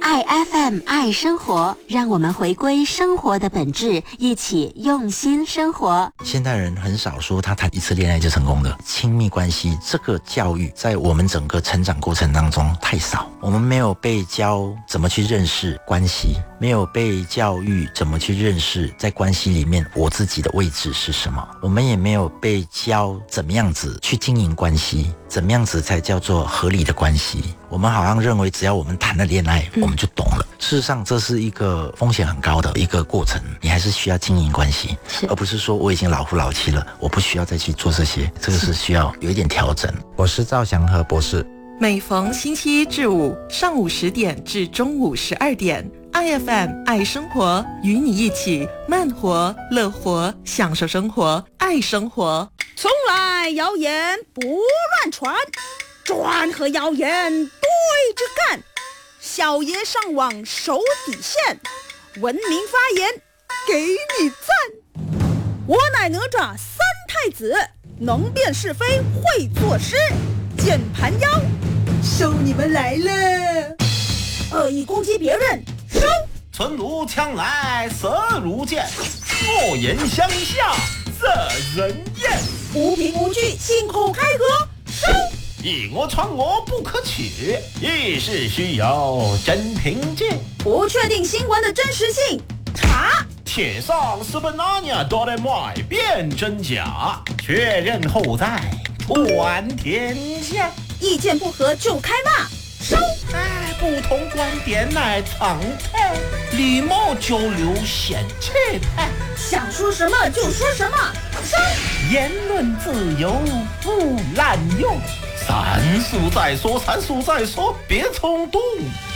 爱 FM 爱生活，让我们回归生活的本质，一起用心生活。 现代人很少说他谈一次恋爱就成功的，亲密关系这个教育在我们整个成长过程当中太少，我们没有被教怎么去认识关系，没有被教育怎么去认识在关系里面我自己的位置是什么，我们也没有被教怎么样子去经营关系，怎么样子才叫做合理的关系。我们好像认为只要我们谈了恋爱，我们就懂了。事实上这是一个风险很高的一个过程，你还是需要经营关系，而不是说我已经老夫老妻了，我不需要再去做这些，这个是需要有一点调整。我是赵祥和博士。 每逢星期一至五上午10点至中午12点，IFM 爱生活与你一起慢活、乐活，享受生活，爱生活。 从来谣言不乱传，专和谣言对着干。小爷上网守底线，文明发言给你赞。我乃哪吒三太子，能辨是非会作诗，键盘妖收你们来了。恶意攻击别人收。 存如枪来色如剑，恶言相向惹人厌。 无凭无据信口开河收。 以讹传讹不可取，议事须有真凭据。 不确定新闻的真实性查。 铁上是本拿捏哆来麦辨真假，确认后再传天下。 意见不合就开骂收。 不同观点乃常态，礼貌交流显气派。 想说什么就说什么收。 言论自由不滥用，三思再说，三思再说，别冲动。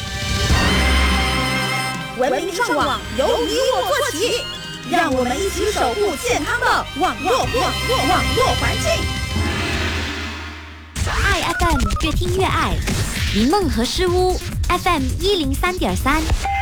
文明上网由你我做起，让我们一起守护健康的网络环境。 爱 FM 越听越爱，云梦和诗屋 FM 103.3。